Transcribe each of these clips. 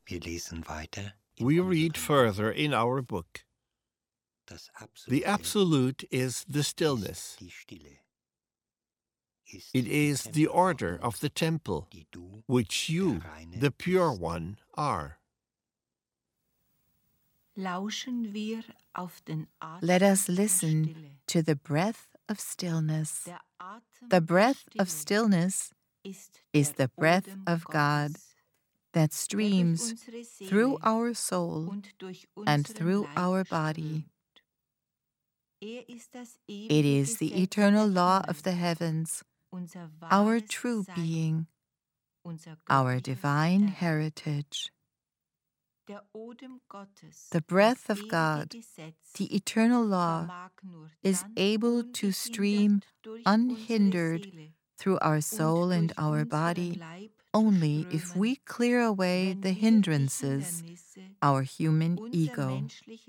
We read further in our book. The Absolute is the stillness. It is the order of the temple, which you, the pure one, are. Let us listen to the breath of stillness. The breath of stillness is the breath of God that streams through our soul and through our body. It is the eternal law of the heavens, our true being, our divine heritage. The breath of God, the eternal law, is able to stream unhindered through our soul and our body only if we clear away the hindrances, our human ego.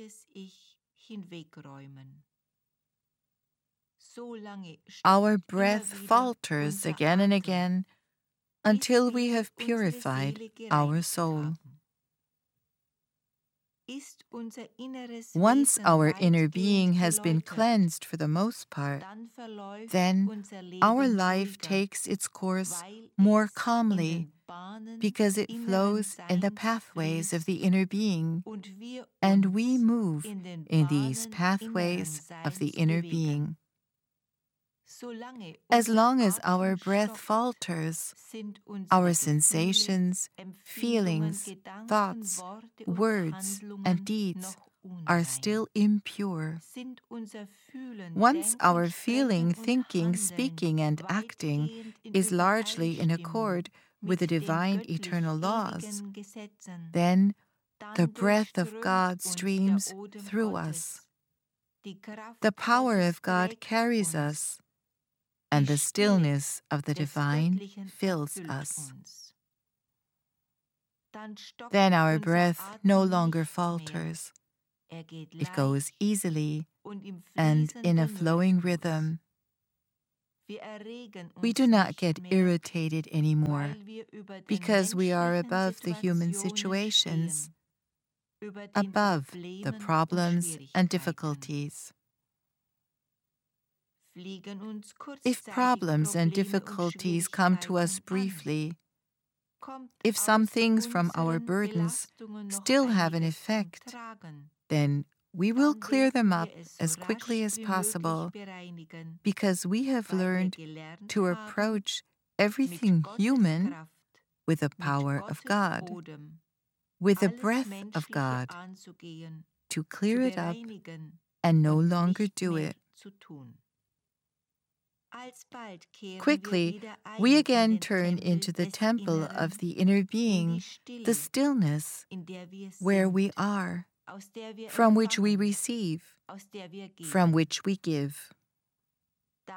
Our breath falters again and again until we have purified our soul. Once our inner being has been cleansed for the most part, then our life takes its course more calmly because it flows in the pathways of the inner being, and we move in these pathways of the inner being. As long as our breath falters, our sensations, feelings, thoughts, words, and deeds are still impure. Once our feeling, thinking, speaking, and acting is largely in accord with the divine eternal laws, then the breath of God streams through us. The power of God carries us, and the stillness of the divine fills us. Then our breath no longer falters. It goes easily and in a flowing rhythm. We do not get irritated anymore because we are above the human situations, above the problems and difficulties. If problems and difficulties come to us briefly, if some things from our burdens still have an effect, then we will clear them up as quickly as possible because we have learned to approach everything human with the power of God, with the breath of God, to clear it up and no longer do it. Quickly, we again turn into the temple of the inner being, the stillness where we are, from which we receive, from which we give.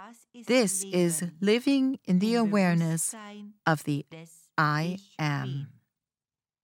This is living in the awareness of the I Am.